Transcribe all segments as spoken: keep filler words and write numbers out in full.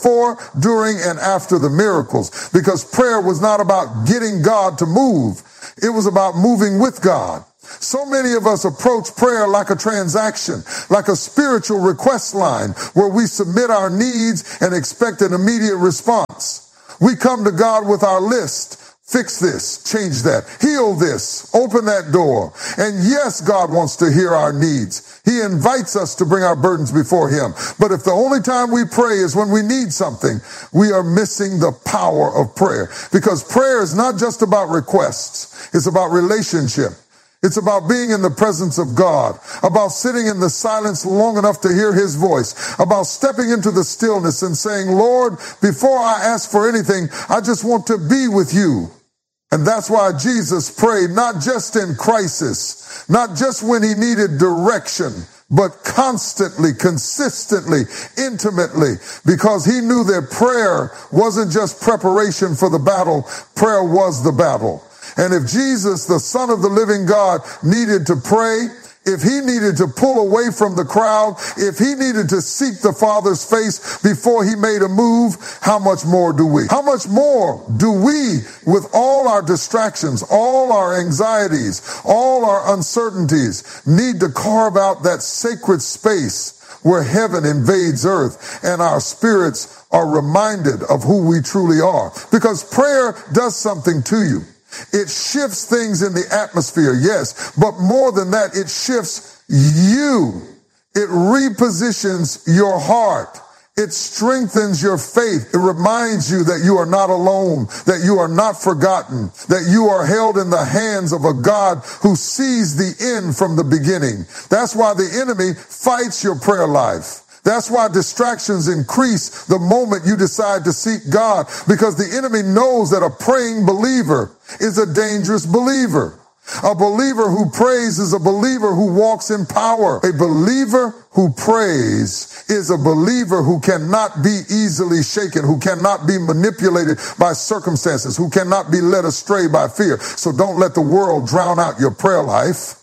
before, during, and after the miracles, because prayer was not about getting God to move. It was about moving with God. So many of us approach prayer like a transaction, like a spiritual request line where we submit our needs and expect an immediate response. We come to God with our list. Fix this, change that, heal this, open that door. And yes, God wants to hear our needs. He invites us to bring our burdens before him. But if the only time we pray is when we need something, we are missing the power of prayer. Because prayer is not just about requests. It's about relationship. It's about being in the presence of God, about sitting in the silence long enough to hear his voice, about stepping into the stillness and saying, Lord, before I ask for anything, I just want to be with you. And that's why Jesus prayed, not just in crisis, not just when he needed direction, but constantly, consistently, intimately, because he knew that prayer wasn't just preparation for the battle, prayer was the battle. And if Jesus, the Son of the living God, needed to pray, if he needed to pull away from the crowd, if he needed to seek the Father's face before he made a move, how much more do we? How much more do we, with all our distractions, all our anxieties, all our uncertainties, need to carve out that sacred space where heaven invades earth and our spirits are reminded of who we truly are? Because prayer does something to you. It shifts things in the atmosphere, yes, but more than that, it shifts you. It repositions your heart. It strengthens your faith. It reminds you that you are not alone, that you are not forgotten, that you are held in the hands of a God who sees the end from the beginning. That's why the enemy fights your prayer life. That's why distractions increase the moment you decide to seek God, because the enemy knows that a praying believer is a dangerous believer. A believer who prays is a believer who walks in power. A believer who prays is a believer who cannot be easily shaken, who cannot be manipulated by circumstances, who cannot be led astray by fear. So don't let the world drown out your prayer life.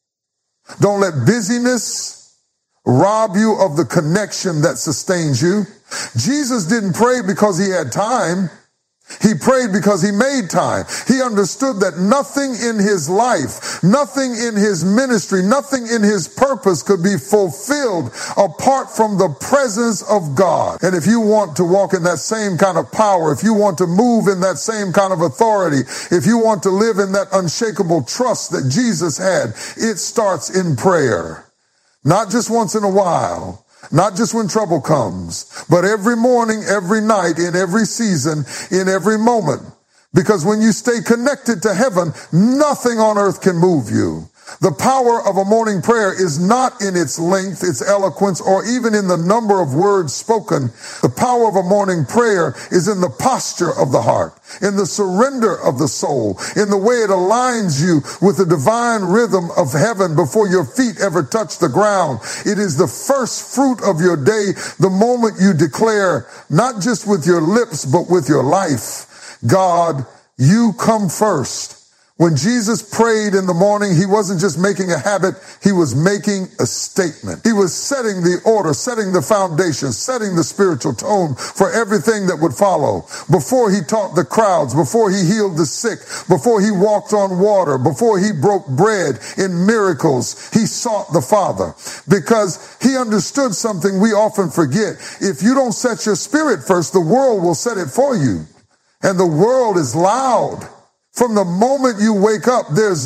Don't let busyness rob you of the connection that sustains you. Jesus didn't pray because he had time. He prayed because he made time. He understood that nothing in his life, nothing in his ministry, nothing in his purpose could be fulfilled apart from the presence of God. And if you want to walk in that same kind of power, if you want to move in that same kind of authority, if you want to live in that unshakable trust that Jesus had, it starts in prayer. Not just once in a while, not just when trouble comes, but every morning, every night, in every season, in every moment. Because when you stay connected to heaven, nothing on earth can move you. The power of a morning prayer is not in its length, its eloquence, or even in the number of words spoken. The power of a morning prayer is in the posture of the heart, in the surrender of the soul, in the way it aligns you with the divine rhythm of heaven before your feet ever touch the ground. It is the first fruit of your day, the moment you declare, not just with your lips, but with your life, God, you come first. When Jesus prayed in the morning, he wasn't just making a habit, he was making a statement. He was setting the order, setting the foundation, setting the spiritual tone for everything that would follow. Before he taught the crowds, before he healed the sick, before he walked on water, before he broke bread in miracles, he sought the Father. Because he understood something we often forget. If you don't set your spirit first, the world will set it for you. And the world is loud. From the moment you wake up, there's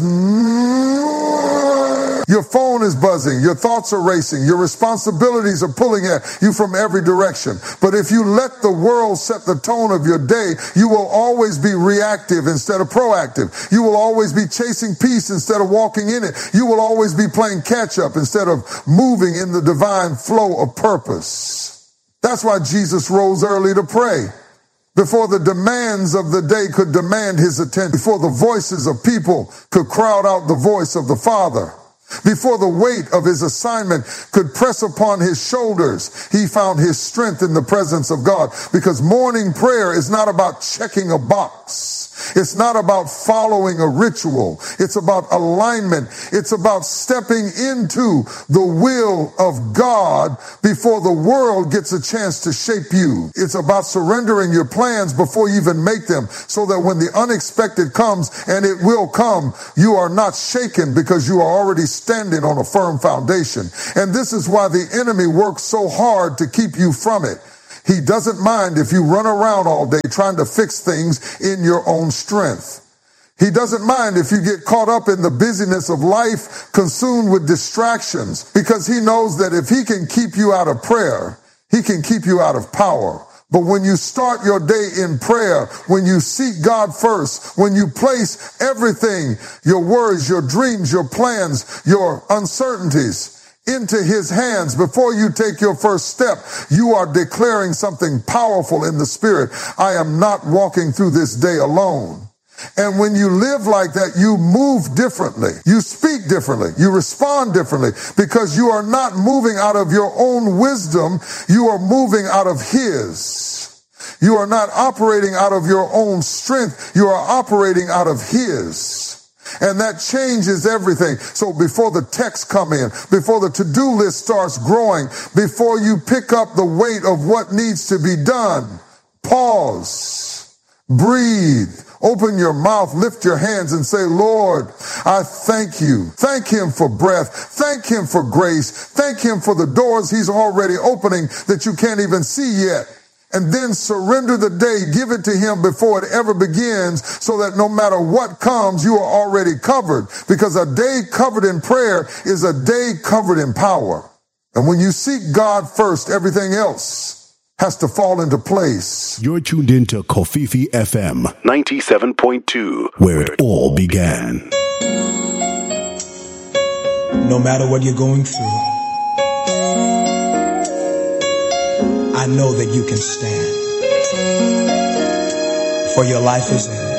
your phone is buzzing, your thoughts are racing, your responsibilities are pulling at you from every direction. But if you let the world set the tone of your day, you will always be reactive instead of proactive. You will always be chasing peace instead of walking in it. You will always be playing catch up instead of moving in the divine flow of purpose. That's why Jesus rose early to pray. Before the demands of the day could demand his attention, before the voices of people could crowd out the voice of the Father, before the weight of his assignment could press upon his shoulders, he found his strength in the presence of God. Because morning prayer is not about checking a box. It's not about following a ritual. It's about alignment. It's about stepping into the will of God before the world gets a chance to shape you. It's about surrendering your plans before you even make them, so that when the unexpected comes, and it will come, you are not shaken because you are already standing on a firm foundation. And this is why the enemy works so hard to keep you from it. He doesn't mind if you run around all day trying to fix things in your own strength. He doesn't mind if you get caught up in the busyness of life, consumed with distractions, because he knows that if he can keep you out of prayer, he can keep you out of power. But when you start your day in prayer, when you seek God first, when you place everything, your worries, your dreams, your plans, your uncertainties, into his hands before you take your first step, you are declaring something powerful in the spirit. I am not walking through this day alone. And when you live like that, you move differently. You speak differently. You respond differently, because you are not moving out of your own wisdom. You are moving out of his. You are not operating out of your own strength. You are operating out of his. And that changes everything. So before the texts come in, before the to-do list starts growing, before you pick up the weight of what needs to be done, pause, breathe, open your mouth, lift your hands and say, Lord, I thank you. Thank him for breath. Thank him for grace. Thank him for the doors he's already opening that you can't even see yet. And then surrender the day, give it to him before it ever begins, so that no matter what comes, you are already covered. Because a day covered in prayer is a day covered in power. And when you seek God first, everything else has to fall into place. You're tuned into Kofifi F M ninety-seven point two, where it all began. No matter what you're going through, I know that you can stand, for your life is in